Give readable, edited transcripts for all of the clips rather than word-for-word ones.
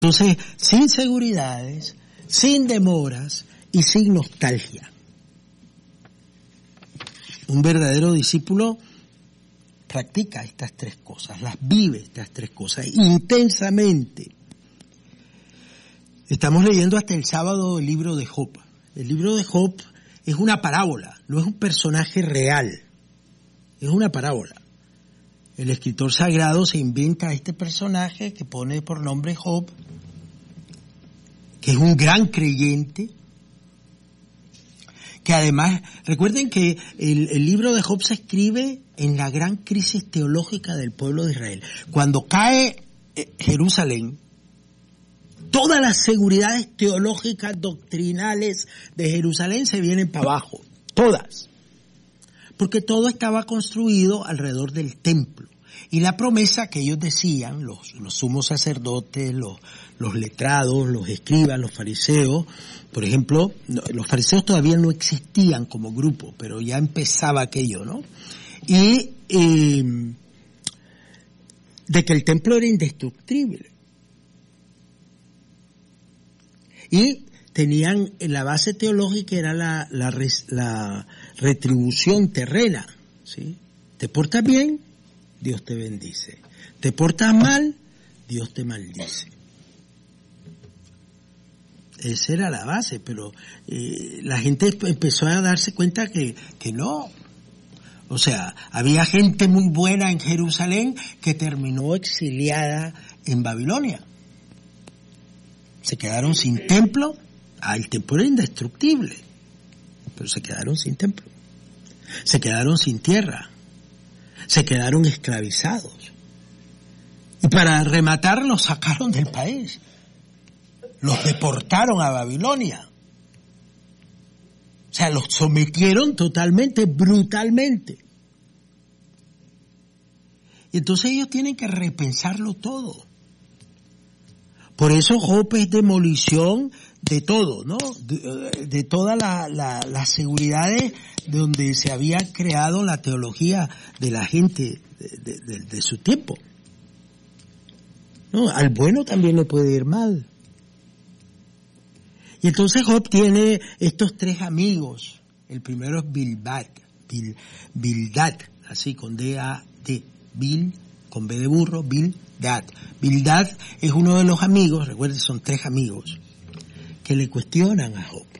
Entonces, sin seguridades, sin demoras y sin nostalgia. Un verdadero discípulo practica estas tres cosas, las vive estas tres cosas intensamente. Estamos leyendo hasta el sábado el libro de Job. El libro de Job es una parábola, no es un personaje real, es una parábola. El escritor sagrado se inventa a este personaje que pone por nombre Job, que es un gran creyente, que además, recuerden que el libro de Job se escribe en la gran crisis teológica del pueblo de Israel. Cuando cae Jerusalén, todas las seguridades teológicas, doctrinales de Jerusalén se vienen para abajo, todas. Porque todo estaba construido alrededor del templo. Y la promesa que ellos decían, los sumos sacerdotes, los letrados, los escribas, los fariseos, por ejemplo, los fariseos todavía no existían como grupo, pero ya empezaba aquello, ¿no? Y de que el templo era indestructible. Y tenían, la base teológica era la retribución terrena, ¿sí? Te portas bien, Dios te bendice. Te portas mal, Dios te maldice. Esa era la base, pero la gente empezó a darse cuenta que no. O sea, había gente muy buena en Jerusalén que terminó exiliada en Babilonia. Se quedaron sin templo. El templo era indestructible, pero se quedaron sin templo. Se quedaron sin tierra. Se quedaron esclavizados. Y para rematar los sacaron del país. Los deportaron a Babilonia. O sea, los sometieron totalmente, brutalmente. Y entonces ellos tienen que repensarlo todo. Por eso Job es demolición de todo, ¿no? De todas las seguridades donde se había creado la teología de la gente de su tiempo. No, al bueno también le puede ir mal. Y entonces Job tiene estos tres amigos. El primero es Bildad, así con D-A-D, Bil, con B de burro, Bildad. Bildad es uno de los amigos, recuerden, son tres amigos, que le cuestionan a Job.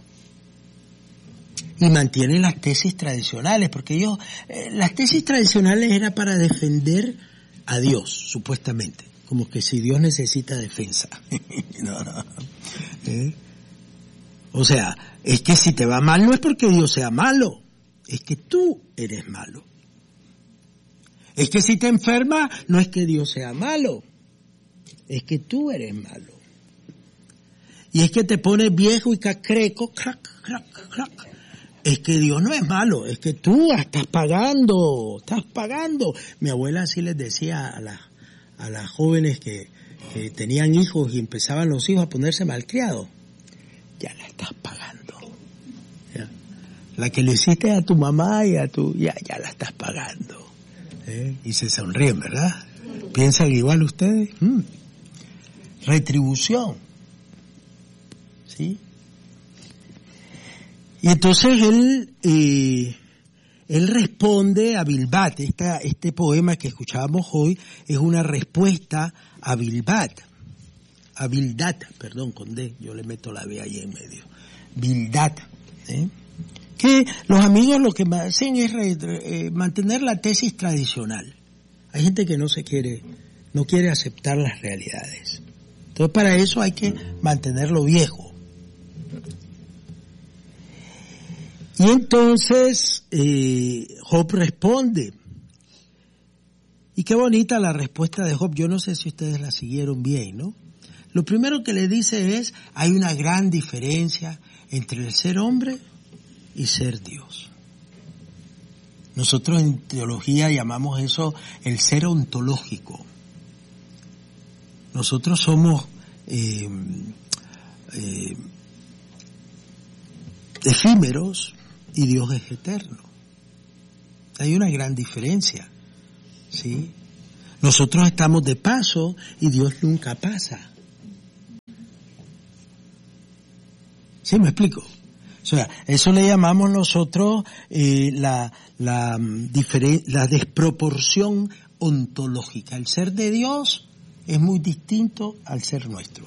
Y mantienen las tesis tradicionales, porque ellos, las tesis tradicionales era para defender a Dios, supuestamente. Como que si Dios necesita defensa. No. O sea, es que si te va mal no es porque Dios sea malo, es que tú eres malo. Es que si te enfermas no es que Dios sea malo, es que tú eres malo. Y es que te pones viejo y cacreco, crac, es que Dios no es malo, es que tú estás pagando. Mi abuela así les decía a las jóvenes que tenían hijos y empezaban los hijos a ponerse malcriados. Ya la estás pagando. ¿Ya? La que le hiciste a tu mamá y a tu... Ya la estás pagando. Y se sonríen, ¿verdad? ¿Piensan igual ustedes? Retribución. ¿Sí? Y entonces él responde a Bildad. Este poema que escuchábamos hoy es una respuesta a Bildad. A Bildad, perdón, con D, yo le meto la B ahí en medio. Bildad, que los amigos lo que hacen es mantener la tesis tradicional. Hay gente que no quiere aceptar las realidades. Entonces para eso hay que mantenerlo viejo. Y entonces Job responde. Y qué bonita la respuesta de Job. Yo no sé si ustedes la siguieron bien, ¿no? Lo primero que le dice es, hay una gran diferencia entre el ser hombre y ser Dios. Nosotros en teología llamamos eso el ser ontológico. Nosotros somos efímeros y Dios es eterno. Hay una gran diferencia, ¿sí? Nosotros estamos de paso y Dios nunca pasa. ¿Sí me explico? O sea, eso le llamamos nosotros la desproporción ontológica. El ser de Dios es muy distinto al ser nuestro.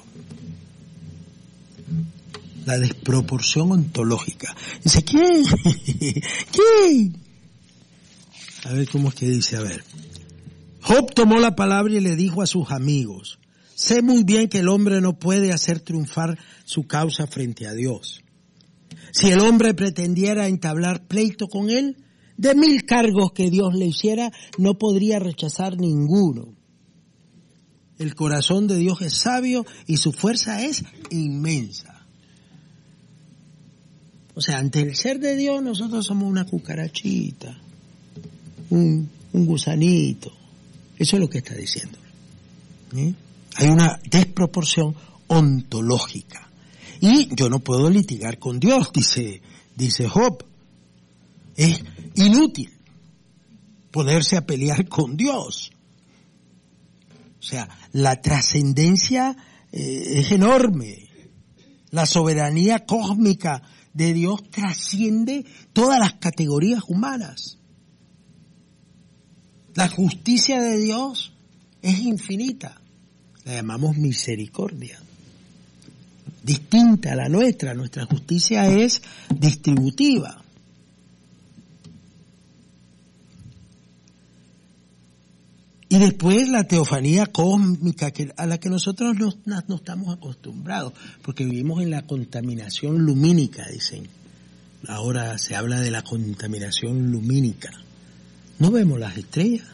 La desproporción ontológica. Dice, ¿quién? ¿Quién? A ver cómo es que dice, a ver. Job tomó la palabra y le dijo a sus amigos, sé muy bien que el hombre no puede hacer triunfar su causa frente a Dios. Si el hombre pretendiera entablar pleito con él, de 1000 cargos que Dios le hiciera, no podría rechazar ninguno. El corazón de Dios es sabio y su fuerza es inmensa. O sea, ante el ser de Dios nosotros somos una cucarachita, un gusanito. Eso es lo que está diciendo. Hay una desproporción ontológica. Y yo no puedo litigar con Dios, dice Job. Es inútil ponerse a pelear con Dios. O sea, la trascendencia es enorme. La soberanía cósmica de Dios trasciende todas las categorías humanas. La justicia de Dios es infinita. La llamamos misericordia. Distinta a la nuestra. Nuestra justicia es distributiva. Y después la teofanía cósmica a la que nosotros no estamos acostumbrados, porque vivimos en la contaminación lumínica, dicen. Ahora se habla de la contaminación lumínica. No vemos las estrellas.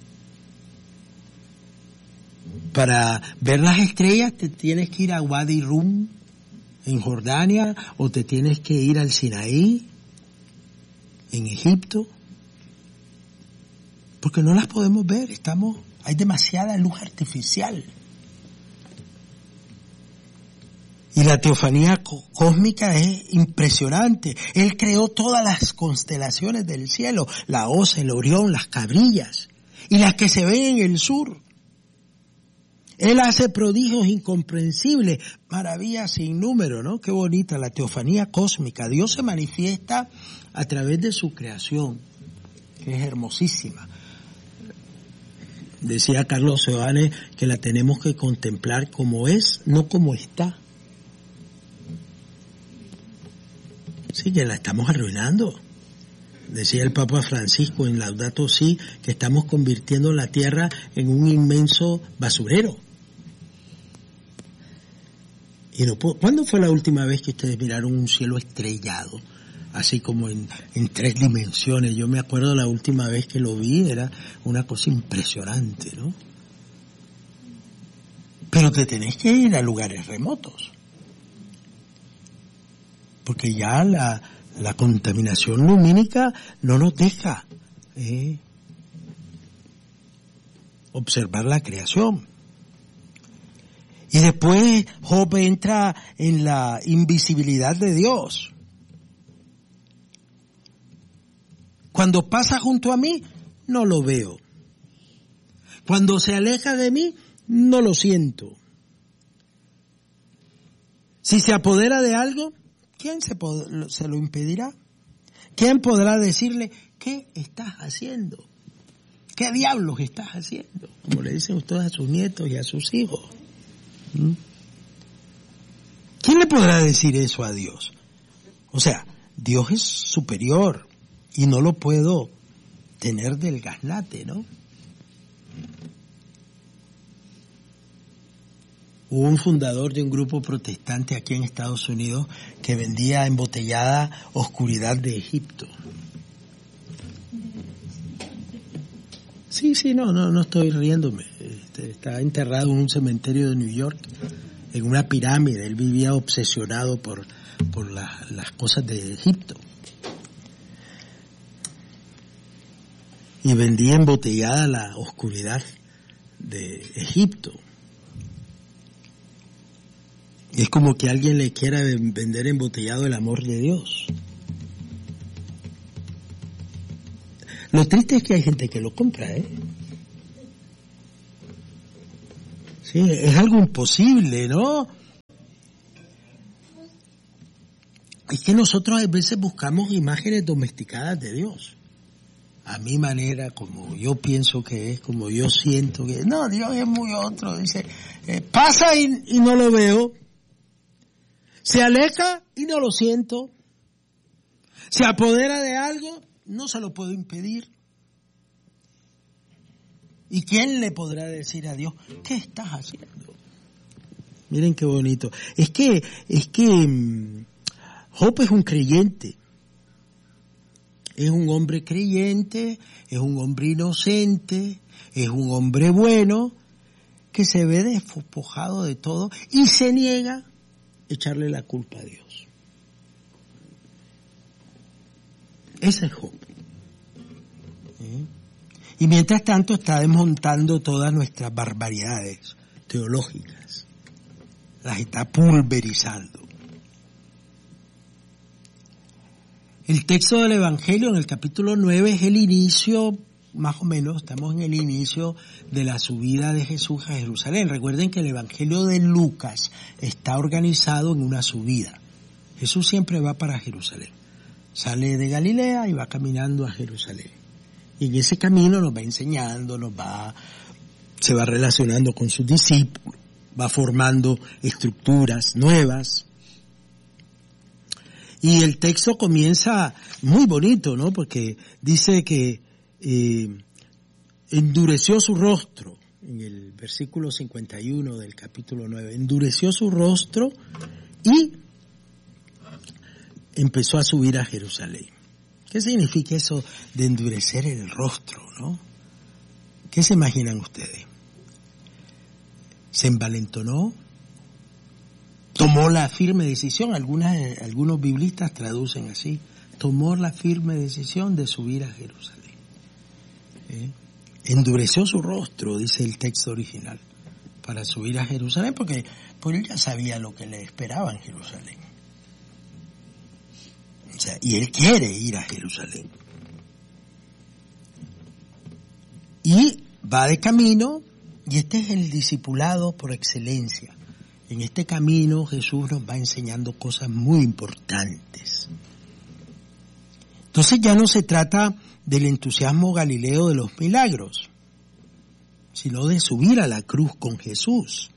Para ver las estrellas te tienes que ir a Wadi Rum, en Jordania, o te tienes que ir al Sinaí, en Egipto, porque no las podemos ver, hay demasiada luz artificial. Y la teofanía cósmica es impresionante. Él creó todas las constelaciones del cielo, la Osa, el Orión, las Cabrillas, y las que se ven en el sur. Él hace prodigios incomprensibles, maravillas sin número, ¿no? Qué bonita la teofanía cósmica. Dios se manifiesta a través de su creación, que es hermosísima. Decía Carlos Seoane que la tenemos que contemplar como es, no como está. Sí, que la estamos arruinando. Decía el Papa Francisco en Laudato Si que estamos convirtiendo la tierra en un inmenso basurero. Y ¿cuándo fue la última vez que ustedes miraron un cielo estrellado? Así como en 3 dimensiones. Yo me acuerdo la última vez que lo vi, era una cosa impresionante, ¿no? Pero te tenés que ir a lugares remotos. Porque ya la contaminación lumínica no nos deja observar la creación. Y después Job entra en la invisibilidad de Dios. Cuando pasa junto a mí, no lo veo. Cuando se aleja de mí, no lo siento. Si se apodera de algo, ¿quién se lo impedirá? ¿Quién podrá decirle, qué estás haciendo? ¿Qué diablos estás haciendo? Como le dicen ustedes a sus nietos y a sus hijos. ¿Quién le podrá decir eso a Dios? O sea, Dios es superior y no lo puedo tener del gaznate, ¿no? Hubo un fundador de un grupo protestante aquí en Estados Unidos que vendía embotellada oscuridad de Egipto. Sí, no estoy riéndome. Está enterrado en un cementerio de New York, en una pirámide. Él vivía obsesionado por las cosas de Egipto. Y vendía embotellada la oscuridad de Egipto. Es como que alguien le quiera vender embotellado el amor de Dios. Lo triste es que hay gente que lo compra, Sí, es algo imposible, ¿no? Es que nosotros a veces buscamos imágenes domesticadas de Dios. A mi manera, como yo pienso que es, como yo siento que es. No, Dios es muy otro. Dice, pasa y no lo veo. Se aleja y no lo siento. Se apodera de algo, no se lo puedo impedir. ¿Y quién le podrá decir a Dios, qué estás haciendo? Miren qué bonito. Es que Job es un creyente. Es un hombre creyente, es un hombre inocente, es un hombre bueno, que se ve despojado de todo y se niega a echarle la culpa a Dios. Ese es Job. Y mientras tanto está desmontando todas nuestras barbaridades teológicas. Las está pulverizando. El texto del Evangelio en el capítulo 9 es el inicio, más o menos, estamos en el inicio de la subida de Jesús a Jerusalén. Recuerden que el Evangelio de Lucas está organizado en una subida. Jesús siempre va para Jerusalén. Sale de Galilea y va caminando a Jerusalén. Y en ese camino nos va enseñando, se va relacionando con sus discípulos, va formando estructuras nuevas. Y el texto comienza muy bonito, ¿no? Porque dice que endureció su rostro, en el versículo 51 del capítulo 9, endureció su rostro y empezó a subir a Jerusalén. ¿Qué significa eso de endurecer el rostro, no? ¿Qué se imaginan ustedes? ¿Se envalentonó? Tomó la firme decisión, algunos biblistas traducen así, tomó la firme decisión de subir a Jerusalén. Endureció su rostro, dice el texto original, para subir a Jerusalén, porque él ya sabía lo que le esperaba en Jerusalén. O sea, y él quiere ir a Jerusalén. Y va de camino, y este es el discipulado por excelencia. En este camino Jesús nos va enseñando cosas muy importantes. Entonces ya no se trata del entusiasmo galileo de los milagros, sino de subir a la cruz con Jesús.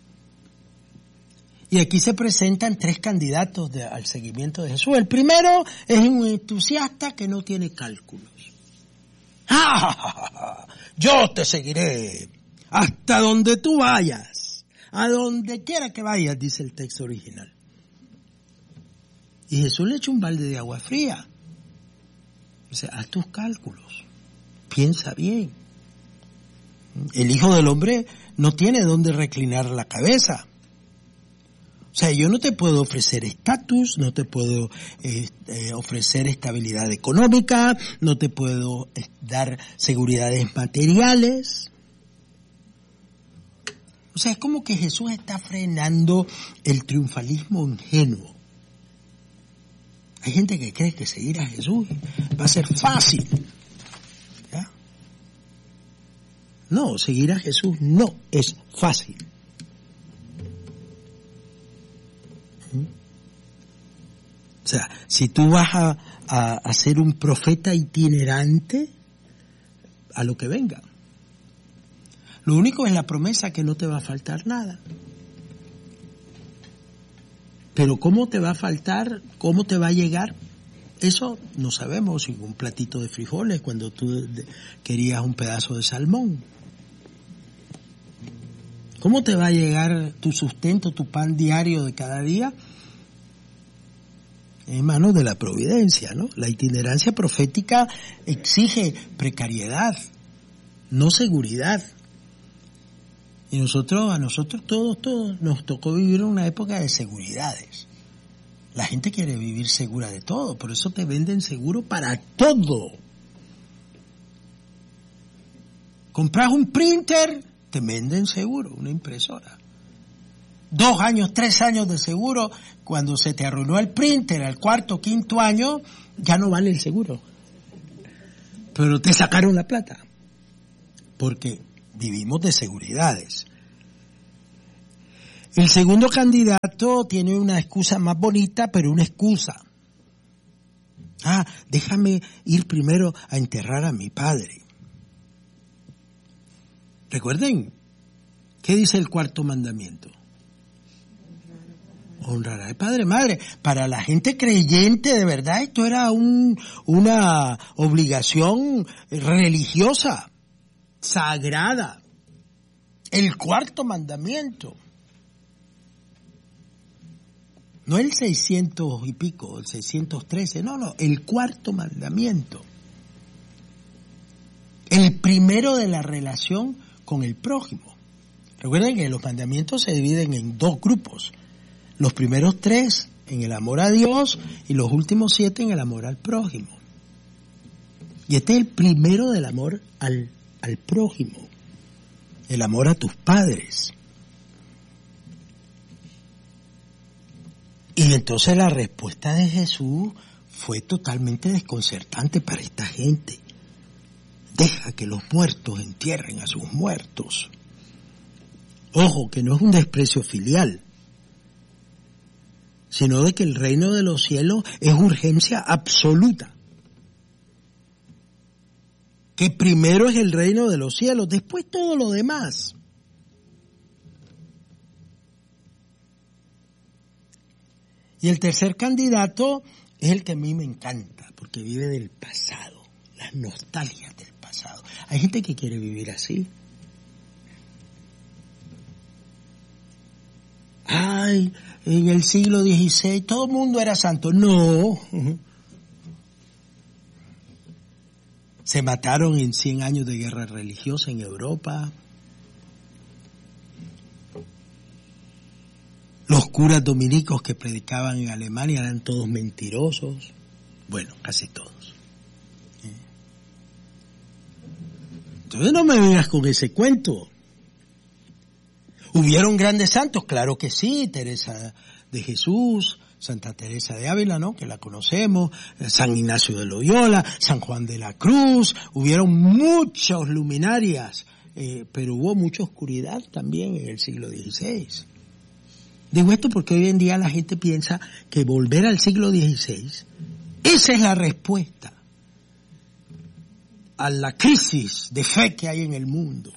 Y aquí se presentan 3 candidatos al seguimiento de Jesús. El primero es un entusiasta que no tiene cálculos. ¡Ah! Yo te seguiré hasta donde tú vayas. A donde quiera que vayas, dice el texto original. Y Jesús le echa un balde de agua fría. Dice, haz tus cálculos, piensa bien. El Hijo del Hombre no tiene dónde reclinar la cabeza. O sea, yo no te puedo ofrecer estatus, no te puedo ofrecer estabilidad económica, no te puedo dar seguridades materiales. O sea, es como que Jesús está frenando el triunfalismo ingenuo. Hay gente que cree que seguir a Jesús va a ser fácil. ¿Ya? No, seguir a Jesús no es fácil. O sea, si tú vas a ser un profeta itinerante, a lo que venga. Lo único es la promesa que no te va a faltar nada. Pero cómo te va a faltar, cómo te va a llegar, eso no sabemos. Si un platito de frijoles cuando tú querías un pedazo de salmón. ¿Cómo te va a llegar tu sustento, tu pan diario de cada día? En manos de la providencia, ¿no? La itinerancia profética exige precariedad, no seguridad. Y a nosotros todos nos tocó vivir una época de seguridades. La gente quiere vivir segura de todo, por eso te venden seguro para todo. Compras un printer, te venden seguro, una impresora. 2 años, 3 años de seguro, cuando se te arruinó el printer al 4º, 5º año, ya no vale el seguro. Pero te sacaron la plata, porque vivimos de seguridades. El segundo candidato tiene una excusa más bonita, pero una excusa. Déjame ir primero a enterrar a mi padre. Recuerden, ¿qué dice el cuarto mandamiento? Honrará al padre y madre. Para la gente creyente, de verdad, esto era una obligación religiosa, sagrada. El cuarto mandamiento. No el 600 y pico, el 613, no, el cuarto mandamiento. El primero de la relación con el prójimo. Recuerden que los mandamientos se dividen en dos grupos. Los primeros 3 en el amor a Dios y los últimos 7 en el amor al prójimo. Y este es el primero del amor al prójimo. El amor a tus padres. Y entonces la respuesta de Jesús fue totalmente desconcertante para esta gente. Deja que los muertos entierren a sus muertos. Ojo, que no es un desprecio filial, sino de que el reino de los cielos es urgencia absoluta. Que primero es el reino de los cielos, después todo lo demás. Y el tercer candidato es el que a mí me encanta, porque vive del pasado, las nostalgias del pasado. Hay gente que quiere vivir así. En el siglo XVI todo el mundo era santo. No. Se mataron en 100 años de guerra religiosa en Europa. Los curas dominicos que predicaban en Alemania eran todos mentirosos. Bueno, casi todos. Entonces no me vengas con ese cuento. ¿Hubieron grandes santos? Claro que sí. Teresa de Jesús, Santa Teresa de Ávila, ¿no? Que la conocemos, San Ignacio de Loyola, San Juan de la Cruz. Hubieron muchas luminarias, pero hubo mucha oscuridad también en el siglo XVI. Digo esto porque hoy en día la gente piensa que volver al siglo XVI, esa es la respuesta a la crisis de fe que hay en el mundo.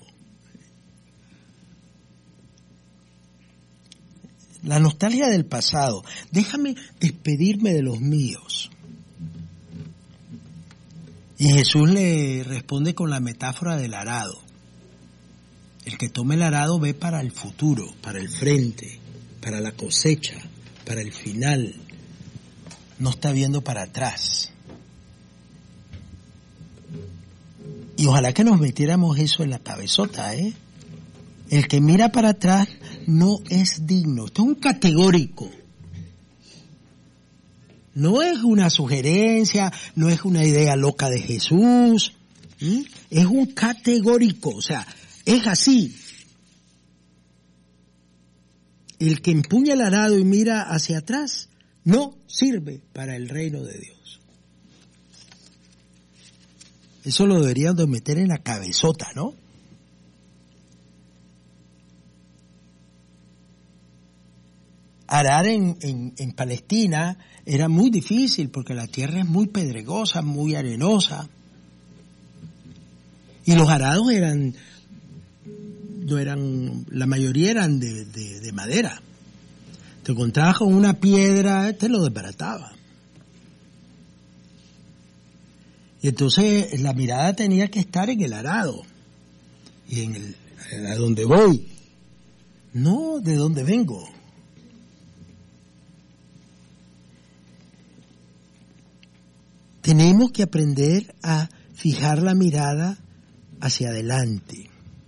La nostalgia del pasado. Déjame despedirme de los míos. Y Jesús le responde con la metáfora del arado. El que toma el arado ve para el futuro, para el frente, para la cosecha, para el final. No está viendo para atrás. Y ojalá que nos metiéramos eso en la cabezota, ¿eh? El que mira para atrás no es digno. Esto es un categórico. No es una sugerencia, no es una idea loca de Jesús. Es un categórico, o sea, es así. El que empuña el arado y mira hacia atrás no sirve para el reino de Dios. Eso lo deberían de meter en la cabezota, ¿no? Arar en Palestina era muy difícil porque la tierra es muy pedregosa, muy arenosa. Y los arados la mayoría eran de madera. Te encontrabas con una piedra, te lo desbarataba. Y entonces la mirada tenía que estar en el arado y a donde voy, no de donde vengo. Tenemos que aprender a fijar la mirada hacia adelante.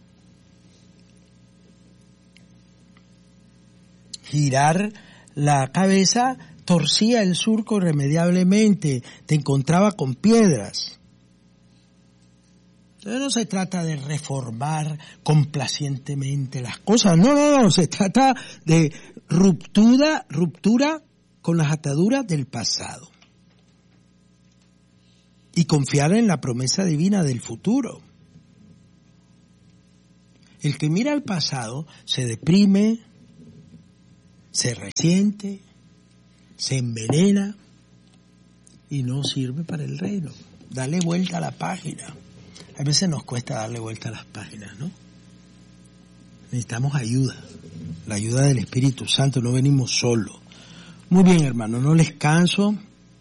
Girar la cabeza torcía el surco irremediablemente, te encontraba con piedras. Entonces no se trata de reformar complacientemente las cosas, no, se trata de ruptura con las ataduras del pasado. Y confiar en la promesa divina del futuro. El que mira al pasado se deprime, se resiente, se envenena y no sirve para el reino. Dale vuelta a la página. A veces nos cuesta darle vuelta a las páginas, ¿no? Necesitamos ayuda, la ayuda del Espíritu Santo, no venimos solos. Muy bien, hermano, no les canso.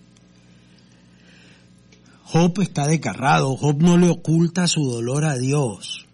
Job está desgarrado, Job no le oculta su dolor a Dios.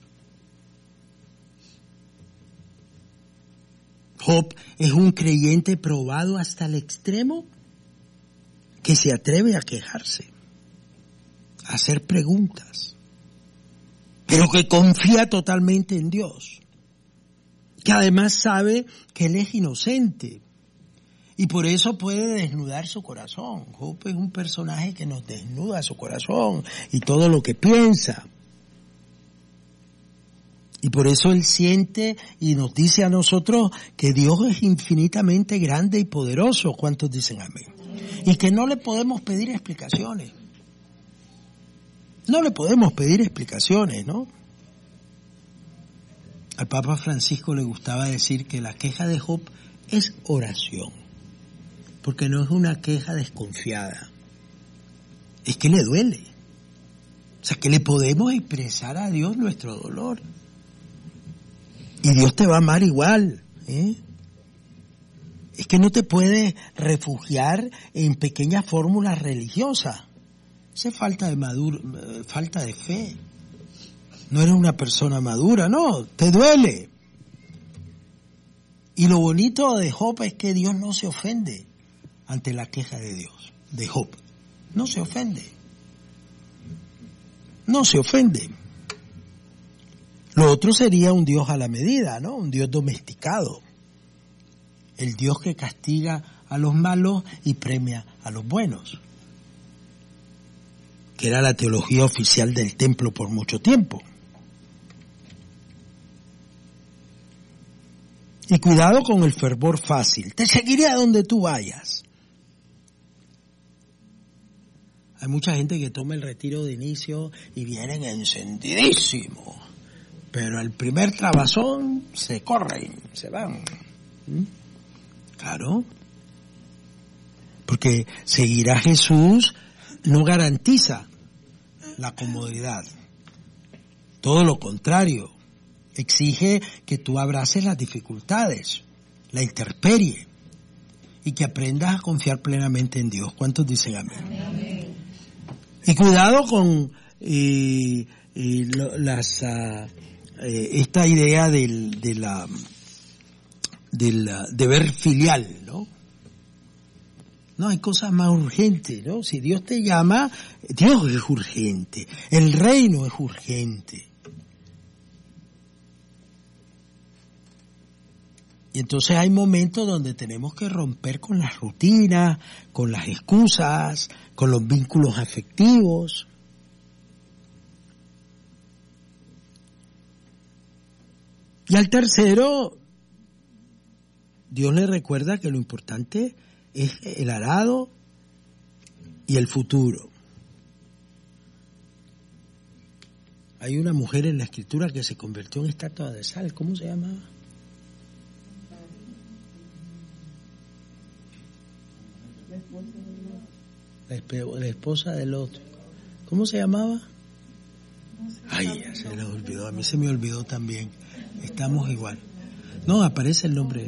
Job es un creyente probado hasta el extremo que se atreve a quejarse, a hacer preguntas, pero que confía totalmente en Dios, que además sabe que Él es inocente y por eso puede desnudar su corazón. Job es un personaje que nos desnuda su corazón y todo lo que piensa. Y por eso Él siente y nos dice a nosotros que Dios es infinitamente grande y poderoso. ¿Cuántos dicen amén? Y que no le podemos pedir explicaciones. No le podemos pedir explicaciones, ¿no? Al Papa Francisco le gustaba decir que la queja de Job es oración. Porque no es una queja desconfiada. Es que le duele. O sea, que le podemos expresar a Dios nuestro dolor. Y Dios te va a amar igual, ¿eh? Es que no te puedes refugiar en pequeñas fórmulas religiosas. Esa es falta de fe. No eres una persona madura, no, te duele. Y lo bonito de Job es que Dios no se ofende ante la queja de Dios, de Job. No se ofende. No se ofende. Lo otro sería un Dios a la medida, ¿no? Un Dios domesticado. El Dios que castiga a los malos y premia a los buenos. Que era la teología oficial del templo por mucho tiempo. Y cuidado con el fervor fácil. Te seguiré a donde tú vayas. Hay mucha gente que toma el retiro de inicio y vienen encendidísimos. Pero al primer trabazón se corren, se van. Claro. Porque seguir a Jesús no garantiza la comodidad. Todo lo contrario. Exige que tú abraces las dificultades, la intemperie, y que aprendas a confiar plenamente en Dios. ¿Cuántos dicen amén? Amén. Y cuidado con esta idea del deber filial, ¿no? No, hay cosas más urgentes, ¿no? Si Dios te llama, Dios es urgente, el reino es urgente. Y entonces hay momentos donde tenemos que romper con las rutinas, con las excusas, con los vínculos afectivos. Y al tercero, Dios le recuerda que lo importante es el arado y el futuro. Hay una mujer en la Escritura que se convirtió en estatua de sal. ¿Cómo se llamaba? La esposa del otro. ¿Cómo se llamaba? Ay, ya se le olvidó. A mí se me olvidó también. Estamos igual. No, aparece el nombre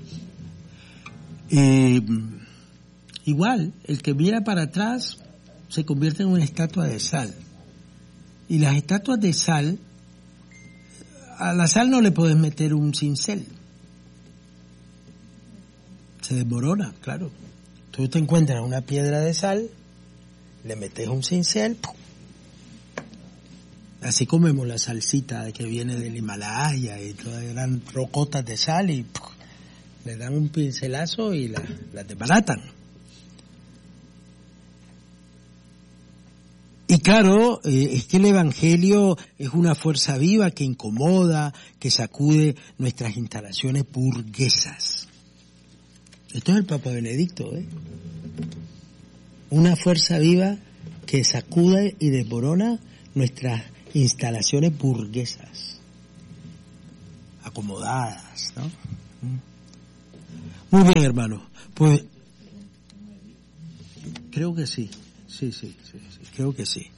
ahí. Igual, el que mira para atrás se convierte en una estatua de sal. Y las estatuas de sal, a la sal no le puedes meter un cincel. Se desmorona, claro. Tú te encuentras una piedra de sal, le metes un cincel, ¡pum! Así comemos la salsita que viene del Himalaya y todas eran rocotas de sal y ¡pum! Le dan un pincelazo y las desbaratan. Y claro, es que el Evangelio es una fuerza viva que incomoda, que sacude nuestras instalaciones burguesas. Esto es el Papa Benedicto, ¿eh? Una fuerza viva que sacude y desborona nuestras instalaciones burguesas, acomodadas, ¿no? Muy bien, hermano. Pues creo que sí. Sí, creo que sí.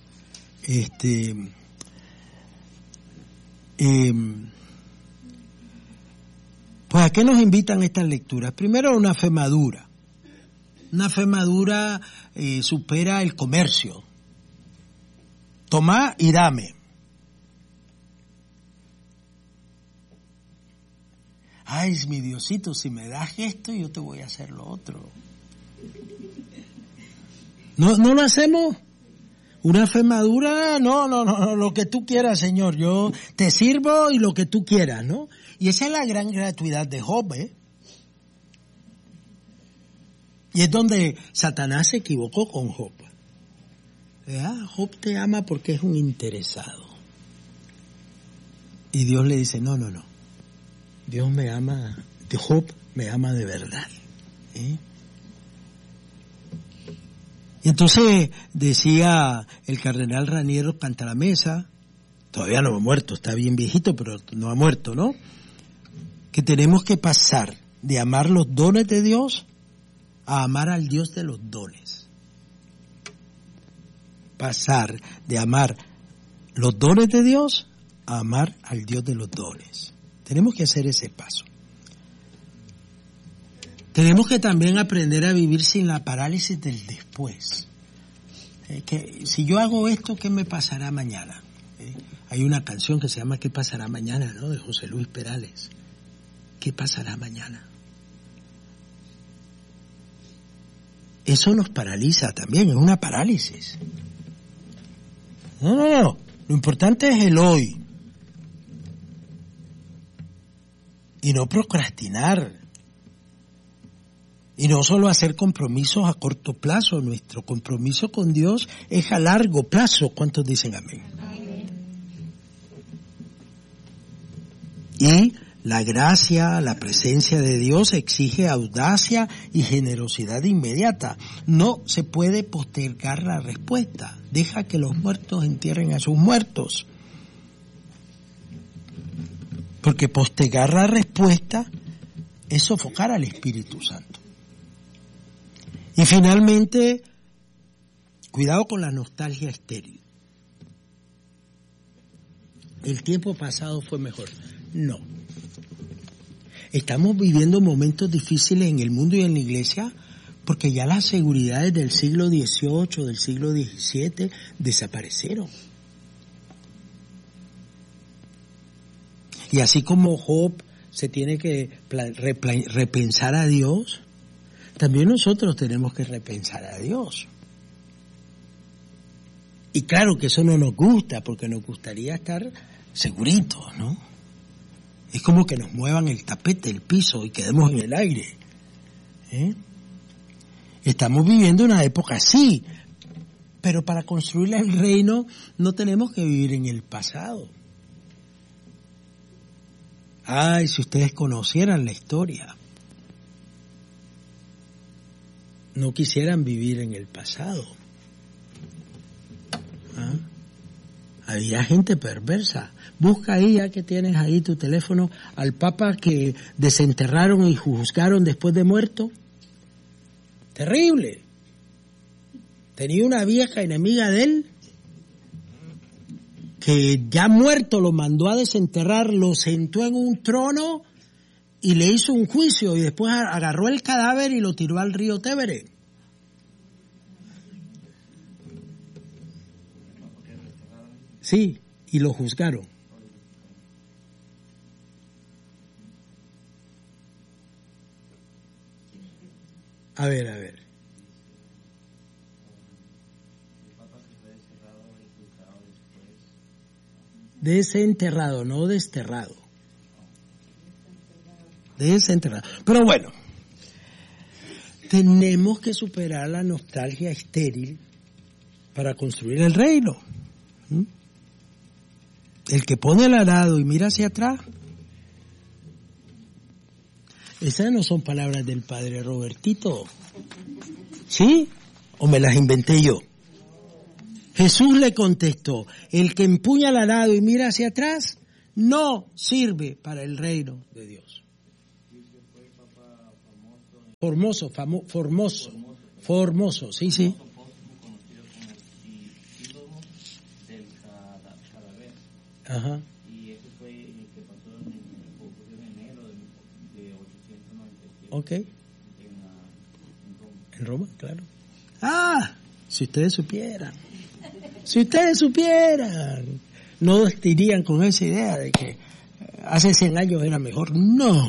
Pues ¿a qué nos invitan estas lecturas? Primero, una fe madura. Una fe madura supera el comercio. Tomá y dame. Ay, mi Diosito, si me das esto, yo te voy a hacer lo otro. ¿No lo hacemos? Una fe madura, no, lo que tú quieras, Señor, yo te sirvo y lo que tú quieras, ¿no? Y esa es la gran gratuidad de Job, ¿eh? Y es donde Satanás se equivocó con Job. Job te ama porque es un interesado. Y Dios le dice, no. Dios me ama, Job me ama de verdad. Y entonces decía el cardenal Raniero Cantalamessa, todavía no ha muerto, está bien viejito, pero no ha muerto, ¿no? Que tenemos que pasar de amar los dones de Dios a amar al Dios de los dones. Pasar de amar los dones de Dios a amar al Dios de los dones. Tenemos que hacer ese paso. Tenemos que también aprender a vivir sin la parálisis del después. Que si yo hago esto, ¿qué me pasará mañana? Hay una canción que se llama ¿Qué pasará mañana?, ¿no? De José Luis Perales. ¿Qué pasará mañana? Eso nos paraliza también, es una parálisis. No. Lo importante es el hoy. Y no procrastinar. Y no solo hacer compromisos a corto plazo. Nuestro compromiso con Dios es a largo plazo. ¿Cuántos dicen amén? Y la gracia, la presencia de Dios exige audacia y generosidad inmediata. No se puede postergar la respuesta. Deja que los muertos entierren a sus muertos. Porque postergar la respuesta es sofocar al Espíritu Santo. Y finalmente, cuidado con la nostalgia estéril. El tiempo pasado fue mejor. No. Estamos viviendo momentos difíciles en el mundo y en la iglesia porque ya las seguridades del siglo XVIII, del siglo XVII desaparecieron. Y así como Job se tiene que repensar a Dios, también nosotros tenemos que repensar a Dios. Y claro que eso no nos gusta, porque nos gustaría estar seguritos, ¿no? Es como que nos muevan el tapete, el piso y quedemos en el aire. Estamos viviendo una época así, pero para construir el reino no tenemos que vivir en el pasado. Ay, si ustedes conocieran la historia, no quisieran vivir en el pasado. Había gente perversa. Busca ahí, ya que tienes ahí tu teléfono, al Papa que desenterraron y juzgaron después de muerto. Terrible. Tenía una vieja enemiga de él que ya muerto lo mandó a desenterrar, lo sentó en un trono y le hizo un juicio y después agarró el cadáver y lo tiró al río Tévere. Sí, y lo juzgaron. A ver. Desenterrado, no desterrado. Desenterrado. Pero bueno, tenemos que superar la nostalgia estéril para construir el reino. El que pone el arado y mira hacia atrás. Esas no son palabras del padre Robertito. ¿Sí? ¿O me las inventé yo? Jesús le contestó, el que empuña el arado y mira hacia atrás, no sirve para el reino de Dios. Formoso, Formoso, sí, sí. Ajá. Y eso fue el que pasó en enero de 897. Ok. En Roma. En Roma, claro. Si ustedes supieran. No irían con esa idea de que hace 100 años era mejor. No.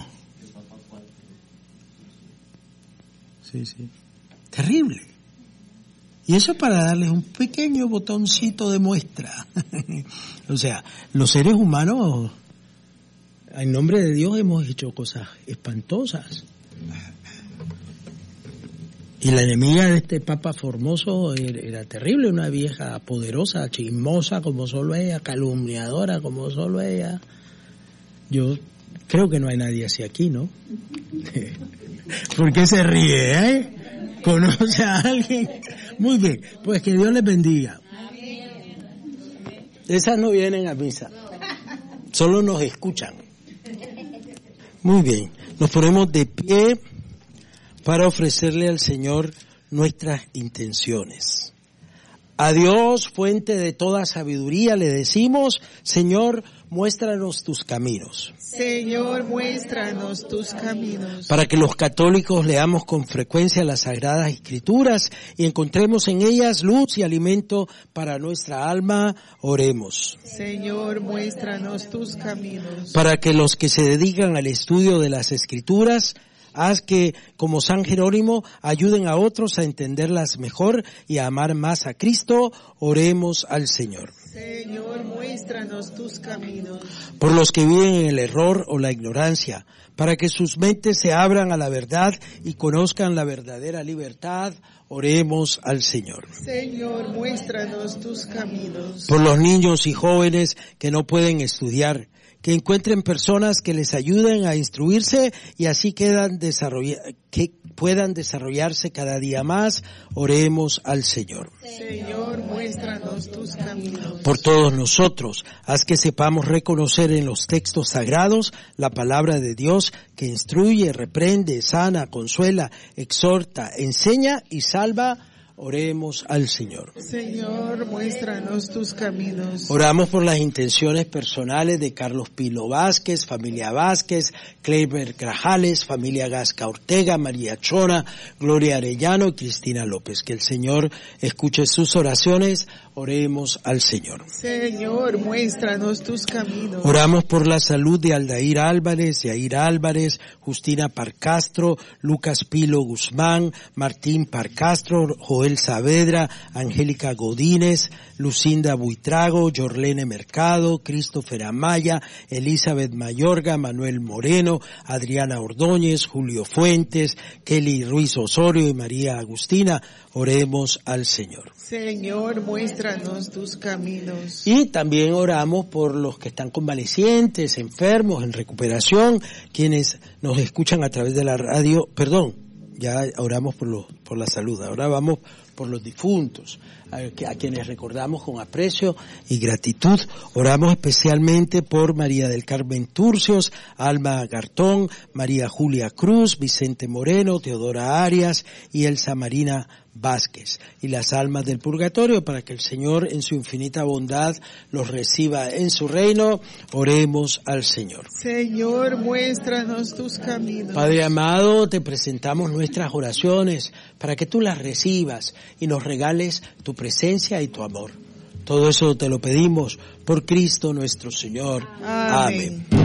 Sí. Terrible. Y eso es para darles un pequeño botoncito de muestra. O sea, los seres humanos, en nombre de Dios, hemos hecho cosas espantosas. Y la enemiga de este Papa Formoso era terrible, una vieja poderosa, chismosa como solo ella, calumniadora como solo ella. Yo creo que no hay nadie así aquí, ¿no? ¿Por qué se ríe, ¿Conoce a alguien? Muy bien, pues que Dios les bendiga. Esas no vienen a misa, solo nos escuchan. Muy bien, nos ponemos de pie para ofrecerle al Señor nuestras intenciones. A Dios, fuente de toda sabiduría, le decimos, Señor, muéstranos tus caminos. Señor, muéstranos tus caminos. Para que los católicos leamos con frecuencia las Sagradas Escrituras y encontremos en ellas luz y alimento para nuestra alma, oremos. Señor, muéstranos tus caminos. Para que los que se dedican al estudio de las Escrituras, haz que, como San Jerónimo, ayuden a otros a entenderlas mejor y a amar más a Cristo, oremos al Señor. Señor, muéstranos tus caminos. Por los que viven en el error o la ignorancia, para que sus mentes se abran a la verdad y conozcan la verdadera libertad, oremos al Señor. Señor, muéstranos tus caminos. Por los niños y jóvenes que no pueden estudiar, que encuentren personas que les ayuden a instruirse y así que puedan desarrollarse cada día más, oremos al Señor. Señor, muéstranos tus caminos. Por todos nosotros, haz que sepamos reconocer en los textos sagrados la palabra de Dios que instruye, reprende, sana, consuela, exhorta, enseña y salva. Oremos al Señor. Señor, muéstranos tus caminos. Oramos por las intenciones personales de Carlos Pilo Vázquez, familia Vázquez, Kleiber Grajales, familia Gasca Ortega, María Chona, Gloria Arellano y Cristina López. Que el Señor escuche sus oraciones. Oremos al Señor. Señor, muéstranos tus caminos. Oramos por la salud de Aldair Álvarez, Yair Álvarez, Justina Parcastro, Lucas Pilo Guzmán, Martín Parcastro, Joel Saavedra, Angélica Godínez, Lucinda Buitrago, Yorlene Mercado, Christopher Amaya, Elizabeth Mayorga, Manuel Moreno, Adriana Ordóñez, Julio Fuentes, Kelly Ruiz Osorio y María Agustina. Oremos al Señor. Señor, muéstranos tus caminos. Y también oramos por los que están convalecientes, enfermos, en recuperación, quienes nos escuchan a través de la radio. Ya oramos por la salud, ahora vamos por los difuntos, a quienes recordamos con aprecio y gratitud. Oramos especialmente por María del Carmen Turcios, Alma Gartón, María Julia Cruz, Vicente Moreno, Teodora Arias y Elsa Marina Vázquez, y las almas del purgatorio, para que el Señor en su infinita bondad los reciba en su reino. Oremos al Señor. Señor, muéstranos tus caminos. Padre amado, te presentamos nuestras oraciones para que tú las recibas y nos regales tu presencia y tu amor. Todo eso te lo pedimos por Cristo nuestro Señor. Amén.